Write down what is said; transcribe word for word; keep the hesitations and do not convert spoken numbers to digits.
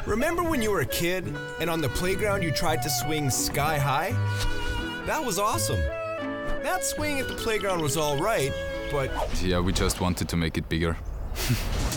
Remember when you were a kid and on the playground you tried to swing sky high? That was awesome. That swing at the playground was all right, but... Yeah, we just wanted to make it bigger.